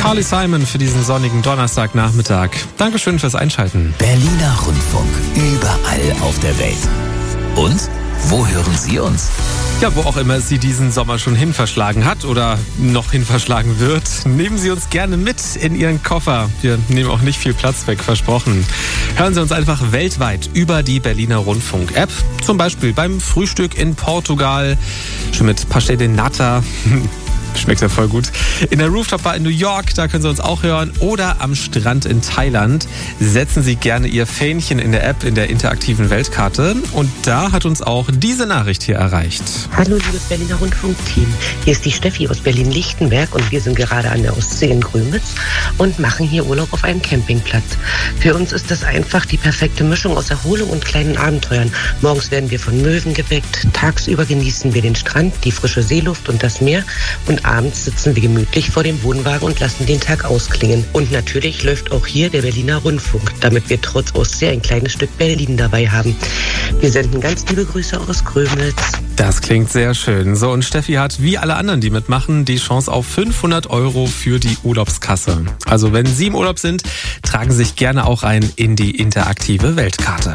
Carly Simon für diesen sonnigen Donnerstagnachmittag. Dankeschön fürs Einschalten. Berliner Rundfunk, überall auf der Welt. Und wo hören Sie uns? Ja, wo auch immer sie diesen Sommer schon hin verschlagen hat oder noch hin verschlagen wird, nehmen Sie uns gerne mit in Ihren Koffer. Wir nehmen auch nicht viel Platz weg, versprochen. Hören Sie uns einfach weltweit über die Berliner Rundfunk-App. Zum Beispiel beim Frühstück in Portugal, schon mit Pastel de Nata. Schmeckt ja voll gut. In der Rooftop-Bar in New York, da können Sie uns auch hören. Oder am Strand in Thailand. Setzen Sie gerne Ihr Fähnchen in der App in der interaktiven Weltkarte. Und da hat uns auch diese Nachricht hier erreicht. Hallo liebes Berliner Rundfunk-Team. Hier ist die Steffi aus Berlin-Lichtenberg und wir sind gerade an der Ostsee in Grömitz und machen hier Urlaub auf einem Campingplatz. Für uns ist das einfach die perfekte Mischung aus Erholung und kleinen Abenteuern. Morgens werden wir von Möwen geweckt, tagsüber genießen wir den Strand, die frische Seeluft und das Meer und abends sitzen wir gemütlich vor dem Wohnwagen und lassen den Tag ausklingen. Und natürlich läuft auch hier der Berliner Rundfunk, damit wir trotz Ostsee ein kleines Stück Berlin dabei haben. Wir senden ganz liebe Grüße aus Grömitz. Das klingt sehr schön. So, und Steffi hat, wie alle anderen, die mitmachen, die Chance auf 500 € für die Urlaubskasse. Also wenn Sie im Urlaub sind, tragen Sie sich gerne auch ein in die interaktive Weltkarte.